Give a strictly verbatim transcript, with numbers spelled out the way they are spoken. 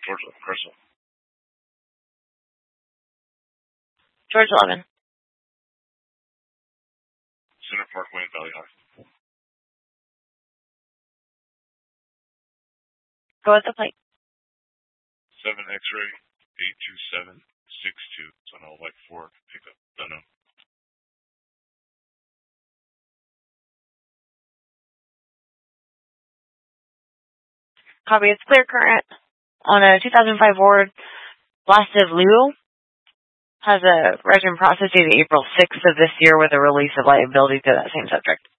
George Crystal. George eleven. Center Parkway and Valley High. Go at the plate. seven X-ray, eight two seven six two. It's on a white Ford pickup. Don't know. Copy. It's clear current on a two thousand five Ford Blastive Leo. Has a regimen process dated April sixth of this year with a release of liability to that same subject.